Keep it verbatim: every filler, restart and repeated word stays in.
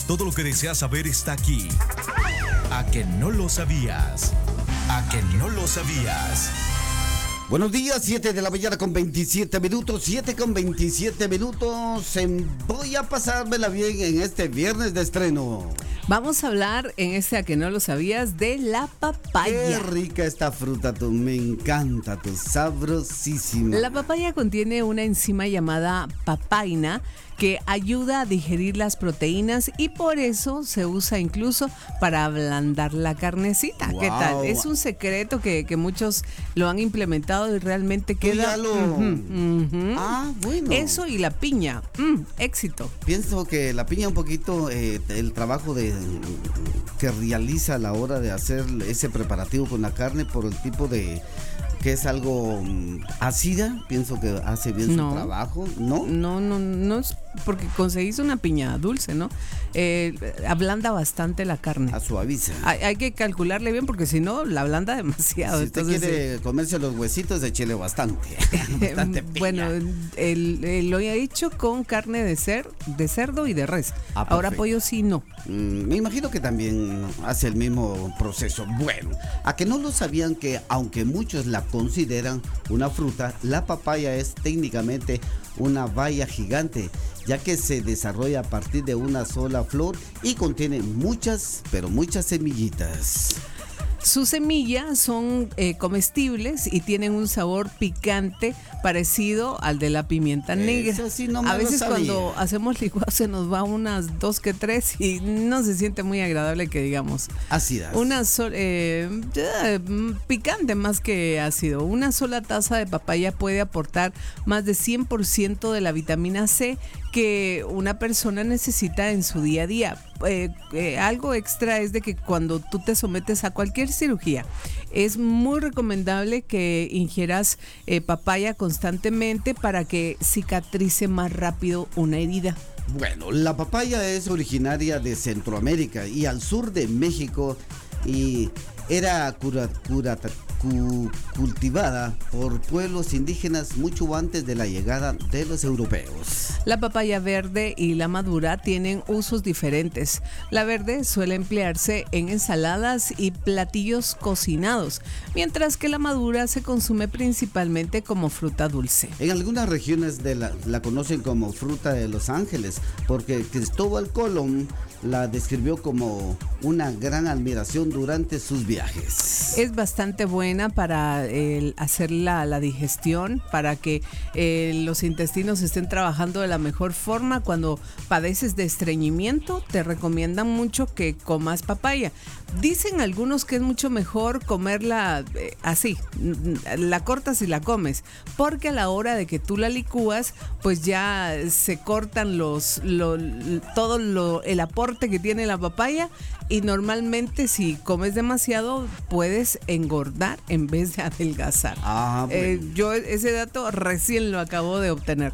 Todo lo que deseas saber está aquí. ¿A que no lo sabías? ¿A que no lo sabías? Buenos días, siete de la mañana con veintisiete minutos, siete con veintisiete minutos. En Voy a pasármela bien en este viernes de estreno. Vamos a hablar en este A que no lo sabías de la papaya. Qué rica esta fruta, tú, me encanta, tú, sabrosísima. La papaya contiene una enzima llamada papaina que ayuda a digerir las proteínas y por eso se usa incluso para ablandar la carnecita. Wow. ¿Qué tal? Es un secreto que, que muchos lo han implementado y realmente Tú queda... ya lo- Ujú, ujú. Ah, bueno. Eso y la piña. Mm, éxito. Pienso que la piña un poquito, eh, el trabajo de que realiza a la hora de hacer ese preparativo con la carne por el tipo de... que es algo mm, ácida, pienso que hace bien No. su trabajo, ¿no? No, no, no es porque conseguís una piña dulce, ¿no? Eh, ablanda bastante la carne. A suaviza. Hay, hay que calcularle bien porque si no, la ablanda demasiado. Si usted Entonces, quiere comerse los huesitos, échele bastante. eh, bastante piña. bueno, el, el- lo he hecho con carne de, cer, de cerdo y de res. Ah, Ahora perfecto. pollo sí no. Mm, me imagino que también hace el mismo proceso. Bueno, a que no lo sabían que aunque muchos la consideran una fruta, la papaya es técnicamente una baya gigante, ya que se desarrolla a partir de una sola flor y contiene muchas, pero muchas semillitas. Sus semillas son eh, comestibles y tienen un sabor picante parecido al de la pimienta negra. Eso sí no me A lo veces sabía. cuando hacemos licuado se nos va unas dos que tres y no se siente muy agradable que digamos. Ácidas. Una sola, eh, eh, picante más que ácido. Una sola taza de papaya puede aportar más de cien por ciento de la vitamina C que una persona necesita en su día a día. Eh, eh, algo extra es de que cuando tú te sometes a cualquier cirugía, es muy recomendable que ingieras eh, papaya constantemente para que cicatrice más rápido una herida. Bueno, la papaya es originaria de Centroamérica y al sur de México y era cura- curata- cu- cultivada por pueblos indígenas mucho antes de la llegada de los europeos. La papaya verde y la madura tienen usos diferentes. La verde suele emplearse en ensaladas y platillos cocinados, mientras que la madura se consume principalmente como fruta dulce. En algunas regiones de la, la conocen como fruta de Los Ángeles, porque Cristóbal Colón la describió como una gran admiración durante sus viajes. Es bastante buena para eh, hacer la, la digestión, para que eh, los intestinos estén trabajando de la mejor forma. Cuando padeces de estreñimiento, te recomiendan mucho que comas papaya. Dicen algunos que es mucho mejor comerla eh, así, la cortas y la comes, porque a la hora de que tú la licúas, pues ya se cortan los, lo, todo lo, el aporte que tiene la papaya y normalmente si comes demasiado puedes engordar en vez de adelgazar. Ah, bueno. Eh, yo ese dato recién lo acabo de obtener.